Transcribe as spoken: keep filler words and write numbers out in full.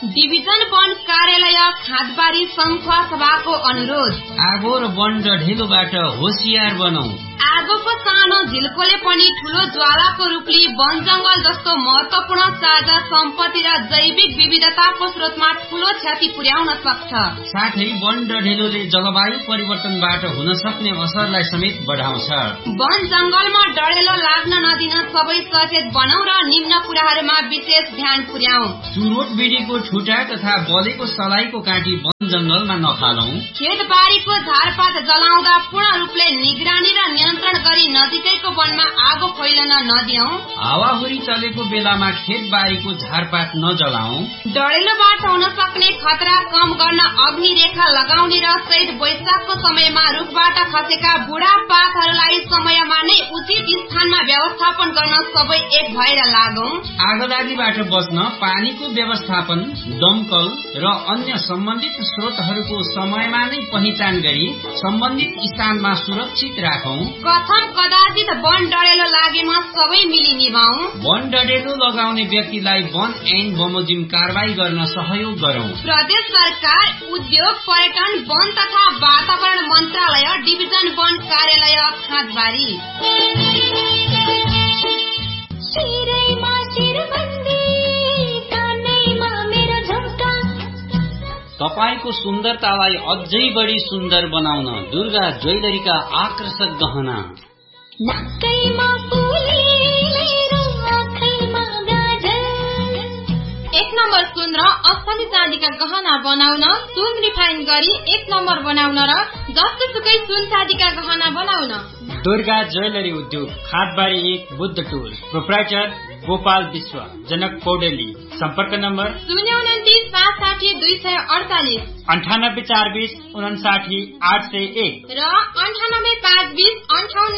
Division वन कार्यालय खादबारी संखुवा सभाको अनुरोध। आगो र वन ढेलोबाट होशियार बनाऊ। आगोको सानो झिल्कोले पनि ठूलो ज्वालाको रूपले वन जंगल जस्तो महत्वपूर्ण साझा सम्पत्ति र जैविक विविधताको स्रोतमा ठूलो क्षति पुर्याउन सक्छ। साथै वन ढेलोले जलवायु परिवर्तनबाट हुन सक्ने असरलाई समेत बढाउँछ। वन जंगलमा डढेलो लाग्न नदिन सबै सचेत बनाऊ र निम्न कुराहरूमा विशेष ध्यान पुर्याऊ। चुरोट बिडीको ठुटा तथा बलेको सलाइको काँटी वन जंगलमा नफालौं। खेतबारीको झारपात जलाउँदा पूर्ण रूपले निगरानी र नियन्त्रण गरी नजिकैको वनमा आगो फैलन नदियौं। हावाहुरी चलेको बेलामा खेतबारीको झारपात नजलाऊ। डढेलोबाट हुन सक्ने खतरा कम गर्न अग्नि रेखा लगाउने र चैत वैशाखको समयमा रुखबाट खसेका बुढा पातहरूलाई समयमा नै उचित स्थानमा व्यवस्थापन गर्न सबै एक भएर लागौं। आगलागीबाट बच्न पानीको व्यवस्थापन, दमकल र अन्य सम्बन्धित स्रोतहरूको समयमा नै पहिचान गरी सम्बन्धित स्थानमा सुरक्षित राखौं। कथम कदाचित वन डढेलो लागेमा सबै मिली निभाऊ। वन डढेलो लगाउने व्यक्तिलाई वन ऐन बमोजिम कारवाही गर्न सहयोग गरौं। प्रदेश सरकार, उद्योग, पर्यटन, वन तथा वातावरण मन्त्रालय, डिभिजन वन कार्यालय खादबारी। तपाईको सुन्दरतालाई अझै बढी सुन्दर बनाउन दुर्गा ज्वेलरीका आकर्षक गहना। एक नम्बर सुन र असली चाँदीका गहना बनाउन, सुन रिफाइन गरी एक नम्बर बनाउन र जस्तो सुकै सुन चाँदीका गहना बनाउन दुर्गा ज्वेलरी उद्योग खादबारी एक बुद्ध टोल। प्रोप्राइटर गोपाल विश्व, जनक पौडेली। सम्पर्क नम्बर शून्य उन्तिस पाँच साठी दुई सय अडचालिस, अन्ठानब्बे चार बीस उन्साठी आठ सय एक र अन्ठानब्बे पाँच बीस अन्ठाउन्न